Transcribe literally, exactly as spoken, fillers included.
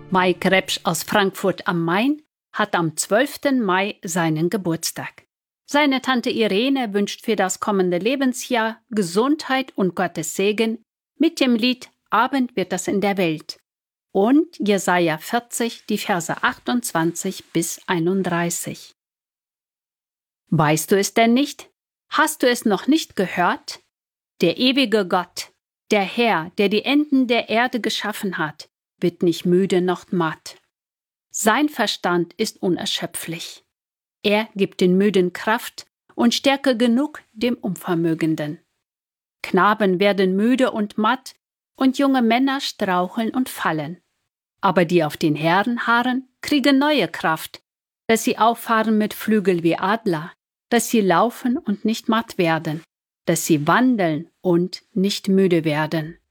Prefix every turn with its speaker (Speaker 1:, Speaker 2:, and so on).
Speaker 1: Mike Repsch aus Frankfurt am Main hat am zwölften Mai seinen Geburtstag. Seine Tante Irene wünscht für das kommende Lebensjahr Gesundheit und Gottes Segen mit dem Lied Abend wird es in der Welt und Jesaja vierzig, die Verse achtundzwanzig bis einunddreißig. Weißt du es denn nicht? Hast du es noch nicht gehört? Der ewige Gott, der Herr, der die Enden der Erde geschaffen hat, wird nicht müde noch matt. Sein Verstand ist unerschöpflich. Er gibt den Müden Kraft und Stärke genug dem Unvermögenden. Knaben werden müde und matt, und junge Männer straucheln und fallen. Aber die auf den Herrn harren, kriegen neue Kraft, dass sie auffahren mit Flügel wie Adler, dass sie laufen und nicht matt werden, dass sie wandeln und nicht müde werden.